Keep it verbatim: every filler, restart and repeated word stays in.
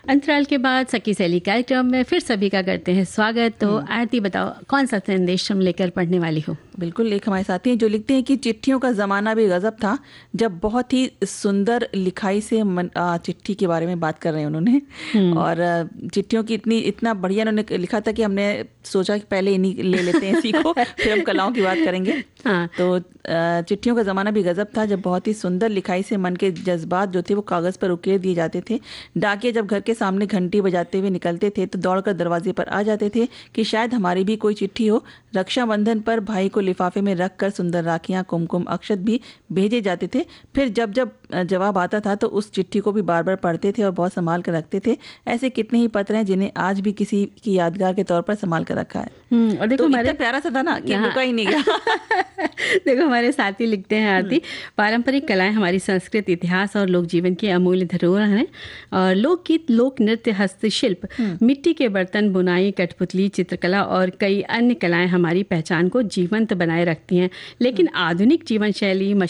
अंतराल के बाद सखी सहेली कार्यक्रम में फिर सभी का करते हैं स्वागत। तो आरती बताओ, कौन सा संदेश हम लेकर पढ़ने वाली हो? बिल्कुल, एक हमारे साथी हैं जो लिखते हैं कि चिट्ठियों का ज़माना भी गजब था, जब बहुत ही सुंदर लिखाई से मन, आ, चिट्ठी के बारे में बात कर रहे हैं उन्होंने। और आ, चिट्ठियों की इतनी इतना बढ़िया उन्होंने लिखा था कि हमने सोचा कि पहले इन्हीं ले लेते हैं इसी को, फिर हम कलाओं की बात करेंगे। हाँ। तो आ, चिट्ठियों का ज़माना भी गजब था, जब बहुत ही सुंदर लिखाई से मन के जज्बात जो थे वो कागज़ पर उकेर दिए जाते थे। डाकिया जब घर के सामने घंटी बजाते हुए निकलते थे तो दौड़कर दरवाजे पर आ जाते थे कि शायद हमारी भी कोई चिट्ठी हो। रक्षाबंधन पर भाई को लिफाफे में रखकर सुंदर राखियां, कुमकुम, अक्षत भी भेजे जाते थे। फिर जब जब जवाब आता था तो उस चिट्ठी को भी बार बार पढ़ते थे और बहुत संभाल कर रखते थे। ऐसे कितने ही पत्र हैं जिन्हें आज भी किसी की यादगार के तौर पर संभाल कर रखा है। और देखो तो हमारे प्यारा सा था ना कि रुका ही नहीं गया। देखो हमारे साथी लिखते हैं, आरती, पारंपरिक कलाएं हमारी संस्कृति, इतिहास और लोक जीवन की अमूल्य धरोहर हैं। और लोकगीत, लोक नृत्य, हस्तशिल्प, मिट्टी के बर्तन, बुनाई, कठपुतली, चित्रकला और कई अन्य कलाएं हमारी पहचान को जीवंत बनाए रखती हैं। लेकिन आधुनिक जीवन शैली,